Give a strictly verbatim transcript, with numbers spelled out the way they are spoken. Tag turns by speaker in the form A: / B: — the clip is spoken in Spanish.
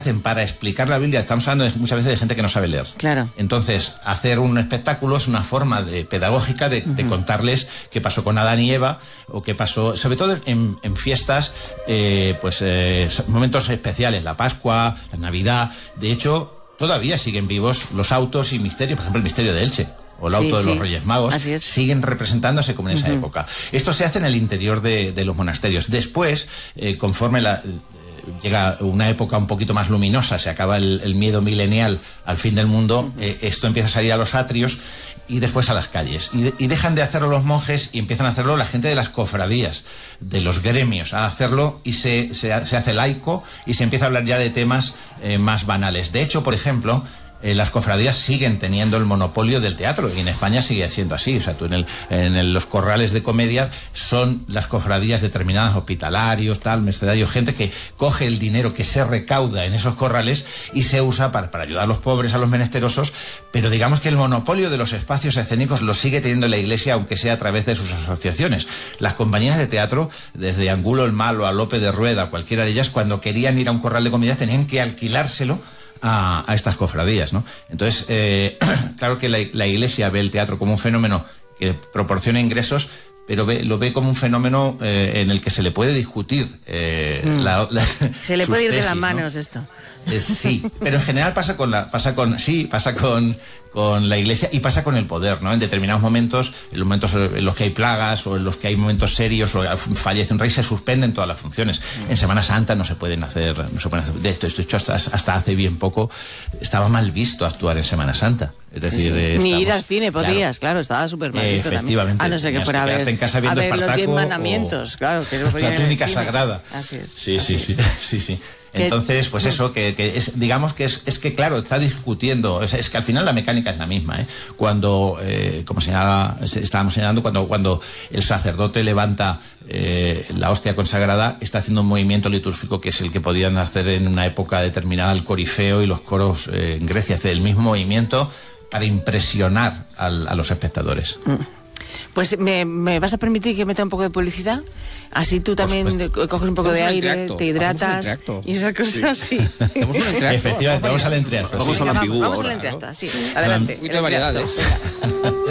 A: hacen para explicar la Biblia, estamos hablando de, muchas veces de gente que no sabe leer.
B: Claro.
A: Entonces, hacer un espectáculo es una forma de, pedagógica de, uh-huh. de contarles qué pasó con Adán y Eva, o qué pasó, sobre todo en, en fiestas, eh, pues eh, momentos especiales, la Pascua, la Navidad. De hecho, todavía siguen vivos los autos y misterios, por ejemplo, el misterio de Elche o el auto sí, de los sí. Reyes Magos, siguen representándose como en esa uh-huh. época. Esto se hace en el interior de, de los monasterios. Después, eh, conforme la... llega una época un poquito más luminosa, se acaba el, el miedo milenial al fin del mundo, uh-huh. eh, esto empieza a salir a los atrios y después a las calles. Y, de, y dejan de hacerlo los monjes y empiezan a hacerlo la gente de las cofradías, de los gremios, a hacerlo y se, se, se hace laico y se empieza a hablar ya de temas eh, más banales. De hecho, por ejemplo, Eh, las cofradías siguen teniendo el monopolio del teatro y en España sigue siendo así. O sea, tú en, el, en el, los corrales de comedia son las cofradías determinadas, hospitalarios, tal, mercedarios, gente que coge el dinero que se recauda en esos corrales y se usa para, para ayudar a los pobres, a los menesterosos, pero digamos que el monopolio de los espacios escénicos lo sigue teniendo la Iglesia, aunque sea a través de sus asociaciones. Las compañías de teatro, desde Angulo el Malo a Lope de Rueda, cualquiera de ellas, cuando querían ir a un corral de comedia tenían que alquilárselo A, a estas cofradías, ¿no? Entonces, eh, claro que la, la Iglesia ve el teatro como un fenómeno que proporciona ingresos, pero ve, lo ve como un fenómeno eh, en el que se le puede discutir. Eh, mm. la, la,
B: se le puede ir
A: tesis,
B: de las manos, ¿no? Esto.
A: Eh, sí, pero en general pasa con la, pasa con, sí, pasa con, con la Iglesia y pasa con el poder, ¿no? En determinados momentos, en los momentos en los que hay plagas o en los que hay momentos serios o fallece un rey, se suspenden todas las funciones. En Semana Santa no se pueden hacer, no se pueden hacer de esto, esto hecho hasta, hasta hace bien poco estaba mal visto actuar en Semana Santa. Es decir, sí, sí.
B: Eh, ni ir al cine podías, claro, claro estaba súper mal visto
A: eh, efectivamente,
B: también. A no ser que fuera a ver,
A: en casa viendo
B: a ver los diez
A: Espartaco
B: mandamientos, claro, que no
A: la túnica sagrada.
B: Así es.
A: Sí,
B: así
A: sí,
B: es.
A: sí, sí, sí. Entonces, pues eso, que, que es, digamos que es, es que claro, está discutiendo, es, es que al final la mecánica es la misma, ¿eh? Cuando, eh, como señala, estábamos señalando, cuando, cuando el sacerdote levanta eh, la hostia consagrada, está haciendo un movimiento litúrgico que es el que podían hacer en una época determinada el corifeo y los coros eh, en Grecia, hacer el mismo movimiento para impresionar al, a los espectadores. Mm.
B: Pues ¿me, me vas a permitir que meta un poco de publicidad? Así tú también coges un poco
C: Hacemos
B: de
C: un
B: aire,
C: entreacto.
B: te hidratas y esas cosas sí.
C: así.
A: Efectivamente, vamos al entreacto.
C: Vamos
A: sí.
C: a la ambigua
B: Vamos
C: ahora,
B: al entreacto,
C: ¿no?
B: sí. Adelante.
C: Un poquito de variedades.